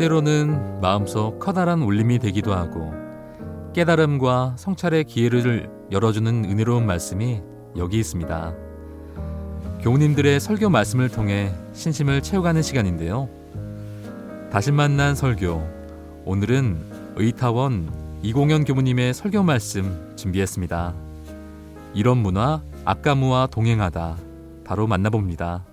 때로는 마음속 커다란 울림이 되기도 하고 깨달음과 성찰의 기회를 열어주는 은혜로운 말씀이 여기 있습니다. 교우님들의 설교 말씀을 통해 신심을 채워가는 시간인데요. 다시 만난 설교, 오늘은 의타원 이공연 교무님의 설교 말씀 준비했습니다. 이런 문화, 악가무와 동행하다, 바로 만나봅니다.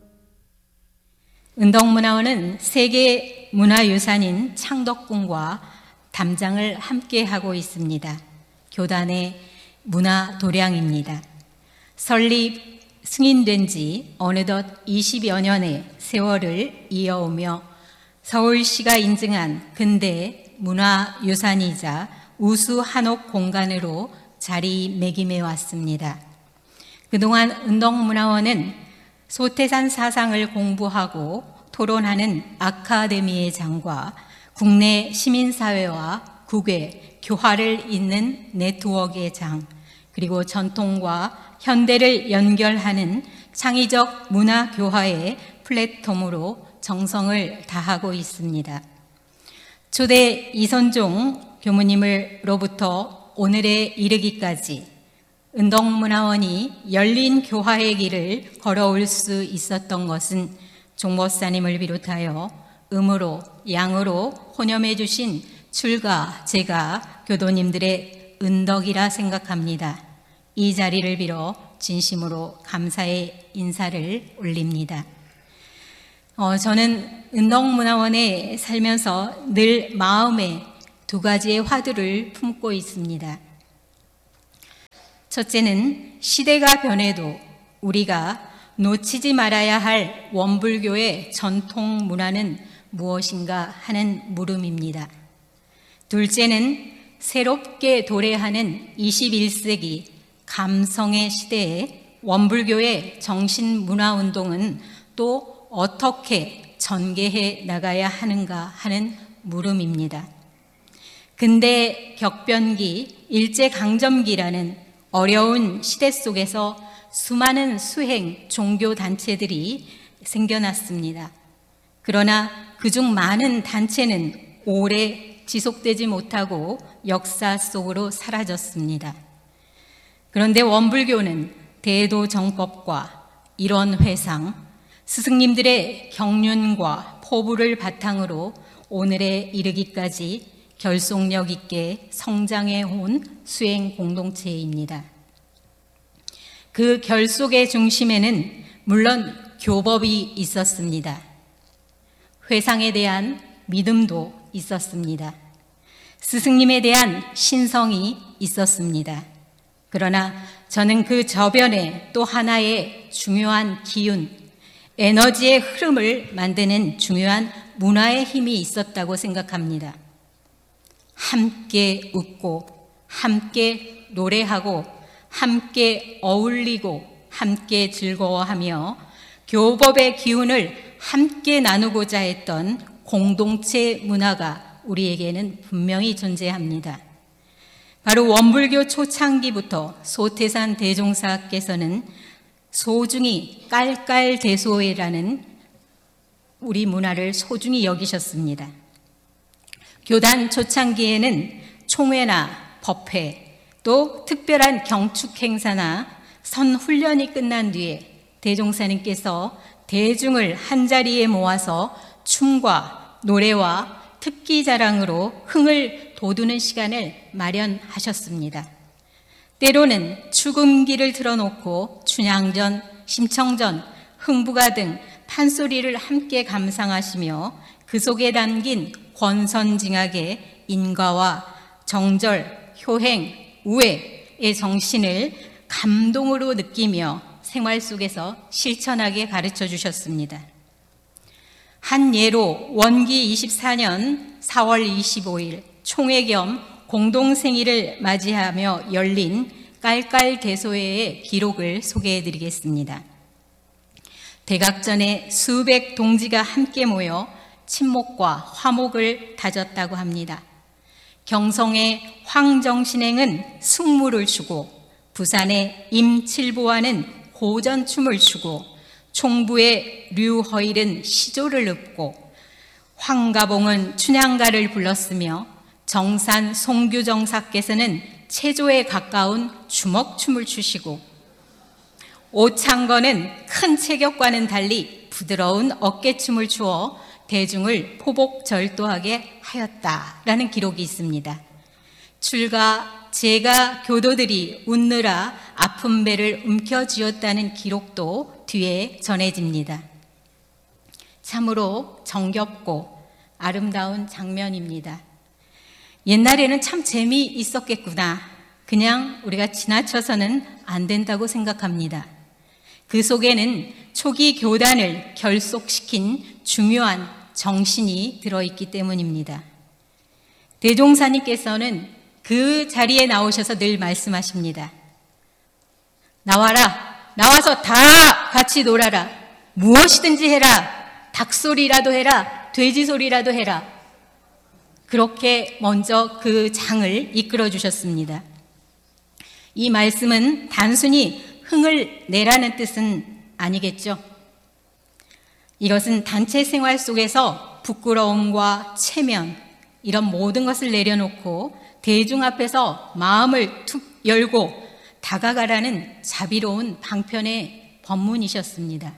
은덕문화원은 세계 문화유산인 창덕궁과 담장을 함께 하고 있습니다. 교단의 문화도량입니다. 설립 승인된 지 어느덧 20여 년의 세월을 이어오며 서울시가 인증한 근대 문화유산이자 우수 한옥 공간으로 자리매김해 왔습니다. 그동안 은덕문화원은 소태산 사상을 공부하고 토론하는 아카데미의 장과 국내 시민사회와 국외 교화를 잇는 네트워크의 장, 그리고 전통과 현대를 연결하는 창의적 문화 교화의 플랫폼으로 정성을 다하고 있습니다. 초대 이선종 교무님으로부터 오늘에 이르기까지 은덕문화원이 열린 교화의 길을 걸어올 수 있었던 것은 종목사님을 비롯하여 음으로 양으로 혼염해 주신 출가 제가 교도님들의 은덕이라 생각합니다. 이 자리를 빌어 진심으로 감사의 인사를 올립니다. 저는 은덕문화원에 살면서 늘 마음에 두 가지의 화두를 품고 있습니다. 첫째는 시대가 변해도 우리가 놓치지 말아야 할 원불교의 전통 문화는 무엇인가 하는 물음입니다. 둘째는 새롭게 도래하는 21세기 감성의 시대에 원불교의 정신문화운동은 또 어떻게 전개해 나가야 하는가 하는 물음입니다. 근대 격변기, 일제강점기라는 어려운 시대 속에서 수많은 수행 종교단체들이 생겨났습니다. 그러나 그중 많은 단체는 오래 지속되지 못하고 역사 속으로 사라졌습니다. 그런데 원불교는 대도정법과 일원회상, 스승님들의 경륜과 포부를 바탕으로 오늘에 이르기까지 결속력 있게 성장해 온 수행 공동체입니다. 그 결속의 중심에는 물론 교법이 있었습니다. 회상에 대한 믿음도 있었습니다. 스승님에 대한 신성이 있었습니다. 그러나 저는 그 저변에 또 하나의 중요한 기운, 에너지의 흐름을 만드는 중요한 문화의 힘이 있었다고 생각합니다. 함께 웃고, 함께 노래하고, 함께 어울리고, 함께 즐거워하며 교법의 기운을 함께 나누고자 했던 공동체 문화가 우리에게는 분명히 존재합니다. 바로 원불교 초창기부터 소태산 대종사께서는 소중히 깔깔대소회라는 우리 문화를 소중히 여기셨습니다. 교단 초창기에는 총회나 법회, 또 특별한 경축 행사나 선훈련이 끝난 뒤에 대종사님께서 대중을 한자리에 모아서 춤과 노래와 특기 자랑으로 흥을 돋우는 시간을 마련하셨습니다. 때로는 축음기를 틀어놓고 춘향전, 심청전, 흥부가 등 판소리를 함께 감상하시며 그 속에 담긴 권선징악의 인과와 정절, 효행, 우애의 정신을 감동으로 느끼며 생활 속에서 실천하게 가르쳐 주셨습니다. 한 예로 원기 24년 4월 25일 총회 겸 공동생일을 맞이하며 열린 깔깔대소회의 기록을 소개해 드리겠습니다. 대각전에 수백 동지가 함께 모여 친목과 화목을 다졌다고 합니다. 경성의 황정신행은 승무를 추고 부산의 임칠보와는 고전춤을 추고 총부의 류허일은 시조를 읊고 황가봉은 춘향가를 불렀으며 정산 송규정사께서는 체조에 가까운 주먹춤을 추시고 오창건은 큰 체격과는 달리 부드러운 어깨춤을 추어 대중을 포복절도하게 하였다라는 기록이 있습니다. 출가, 제가 교도들이 웃느라 아픈 배를 움켜쥐었다는 기록도 뒤에 전해집니다. 참으로 정겹고 아름다운 장면입니다. 옛날에는 참 재미있었겠구나. 그냥 우리가 지나쳐서는 안 된다고 생각합니다. 그 속에는 초기 교단을 결속시킨 중요한 정신이 들어있기 때문입니다. 대종사님께서는 그 자리에 나오셔서 늘 말씀하십니다. 나와라. 나와서 다 같이 놀아라. 무엇이든지 해라. 닭소리라도 해라. 돼지소리라도 해라. 그렇게 먼저 그 장을 이끌어 주셨습니다. 이 말씀은 단순히 흥을 내라는 뜻은 아니겠죠. 이것은 단체 생활 속에서 부끄러움과 체면 이런 모든 것을 내려놓고 대중 앞에서 마음을 툭 열고 다가가라는 자비로운 방편의 법문이셨습니다.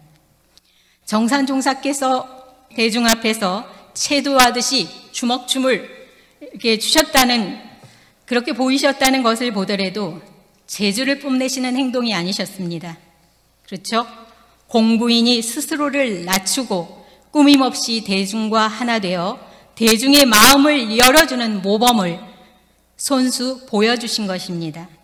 정산종사께서 대중 앞에서 체도하듯이 주먹춤을 이렇게 추셨다는, 그렇게 보이셨다는 것을 보더라도 재주를 뽐내시는 행동이 아니셨습니다. 그렇죠? 공부인이 스스로를 낮추고 꾸밈없이 대중과 하나 되어 대중의 마음을 열어주는 모범을 손수 보여주신 것입니다.